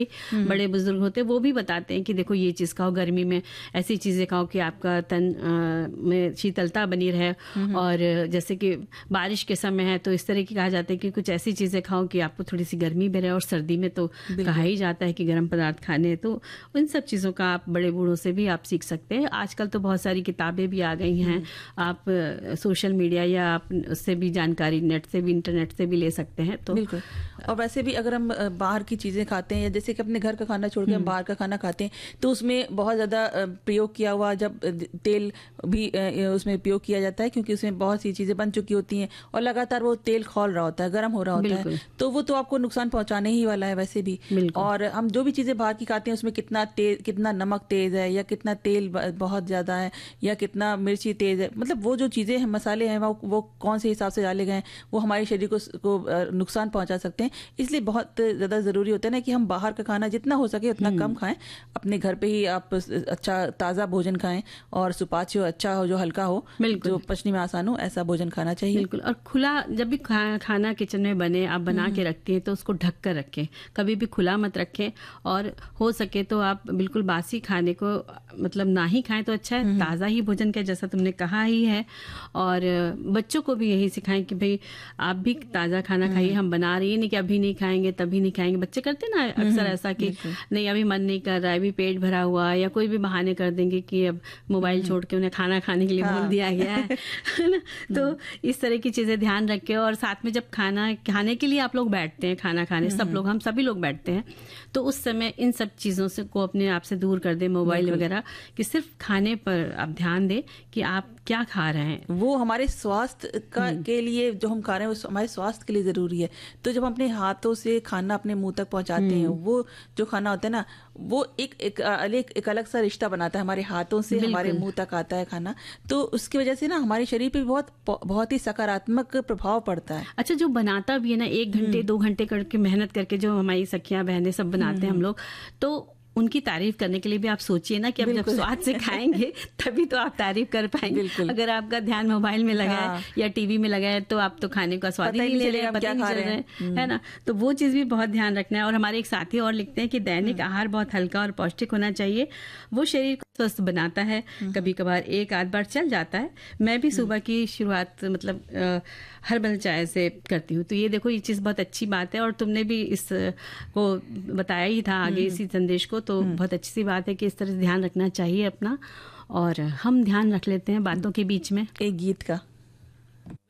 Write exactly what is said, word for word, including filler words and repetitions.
बड़े बुजुर्ग होते हैं वो भी बताते हैं कि देखो ये चीज़ खाओ, गर्मी में ऐसी चीज़ें खाओ कि आपका तन अ, में शीतलता बनी रहे। और जैसे कि बारिश के समय है तो इस तरह की कहा जाता है कि कुछ ऐसी चीज़ें खाओ कि आपको थोड़ी सी गर्मी भी रहे। और सर्दी में तो कहा ही जाता है कि गर्म पदार्थ खाने, तो उन सब चीज़ों का आप बड़े बूढ़ों से भी आप सीख सकते हैं। आजकल तो बहुत सारी किताबें भी आ गई हैं, आप सोशल मीडिया या आप उससे भी जानकारी नेट से भी इंटरनेट से भी ले सकते हैं। तो बिल्कुल। और वैसे भी अगर हम अ, बाहर की चीज़ें खाते हैं या जैसे कि अपने घर का खाना छोड़ के हम बाहर का खाना खाते हैं तो उसमें बहुत ज़्यादा अ, प्रयोग किया हुआ जब अ, तेल भी अ, उसमें उपयोग किया जाता है, क्योंकि उसमें बहुत सी चीज़ें बन चुकी होती हैं और लगातार वो तेल खौल रहा होता है, गर्म हो रहा होता है, बिल्कुल। तो वो तो आपको नुकसान पहुंचाने ही वाला है वैसे भी। बिल्कुल। और हम जो भी चीज़ें बाहर की खाते हैं उसमें कितना तेल, कितना नमक तेज है या कितना तेल ब- बहुत ज़्यादा है या कितना मिर्ची तेज है, मतलब वो जो चीज़ें हैं, मसाले हैं, वो वो कौन से हिसाब से डाले गए हैं, वो हमारे शरीर को, को अ, नुकसान पहुंचा सकते हैं। इसलिए बहुत ज़्यादा ज़रूरी होता है ना कि हम बाहर का खाना जितना हो सके उतना कम खाएं। अपने घर पे ही आप अच्छा ताज़ा भोजन खाएं और सुपाच्य हो, अच्छा हो, जो हल्का हो, बिल्कुल। जो पचने में आसान हो, ऐसा भोजन खाना चाहिए। बिल्कुल। और खुला जब भी खा, खाना किचन में बने, आप बना के रखती हैं तो उसको ढक कर रखें, कभी भी खुला मत रखें। और हो सके तो आप बिल्कुल बासी खाने को मतलब ना ही खाएं तो अच्छा है, ताज़ा ही भोजन का जैसा तुमने कहा ही है। और बच्चों को भी यही सिखाएं कि भाई आप भी ताज़ा खाना खाइए, हम बना रही है नहीं कि अभी नहीं खाएंगे तभी नहीं खाएंगे। बच्चे करते ना अक्सर ऐसा कि नहीं अभी मन नहीं कर रहा है, अभी पेट भरा हुआ है, या कोई भी बहाने कर देंगे कि अब मोबाइल छोड़ के उन्हें खाना खाने के लिए बोल दिया गया है है ना। तो इस तरह की चीजें ध्यान रखें। और साथ में जब खाना खाने के लिए आप लोग बैठते हैं, खाना खाने सब लोग, हम सभी लोग बैठते हैं, तो उस समय इन सब चीजों से को अपने आप से दूर कर दें, मोबाइल वगैरह, कि सिर्फ खाने पर आप ध्यान दें कि आप क्या खा रहे हैं। वो हमारे स्वास्थ्य का के लिए जो हम खा रहे हैं वो हमारे स्वास्थ्य के लिए जरूरी है। तो जब हम अपने हाथों से खाना अपने मुंह तक पहुंचाते हैं, वो जो खाना होता है ना, वो एक एक अलग एक अलग सा रिश्ता बनाता है, हमारे हाथों से हमारे मुंह तक आता है खाना, तो उसकी वजह से ना हमारे शरीर पे बहुत बहुत ही सकारात्मक प्रभाव पड़ता है। अच्छा, जो बनाता भी है ना, एक घंटे दो घंटे करके मेहनत करके जो हमारी सखियां बहनें सब बनाते हैं हम लोग, तो उनकी तारीफ करने के लिए भी आप सोचिए ना कि अब जब स्वाद से खाएंगे तभी तो आप तारीफ कर पाएंगे। अगर आपका ध्यान मोबाइल में लगा है या टीवी में लगा है तो आप तो खाने का स्वाद ही नहीं ले रहे हैं, पता नहीं चल रहे हैं, है ना। तो वो चीज भी बहुत ध्यान रखना है। और हमारे एक साथी और लिखते हैं कि दैनिक आहार बहुत हल्का और पौष्टिक होना चाहिए, वो शरीर को स्वस्थ बनाता है। कभी कभार एक आध बार चल जाता है। मैं भी सुबह की शुरुआत मतलब हर्बल चाय से करती हूँ, तो ये देखो ये चीज बहुत अच्छी बात है। और तुमने भी इस को बताया ही था आगे इसी संदेश को, तो बहुत अच्छी सी बात है कि इस तरह से ध्यान रखना चाहिए अपना। और हम ध्यान रख लेते हैं बातों के बीच में एक गीत का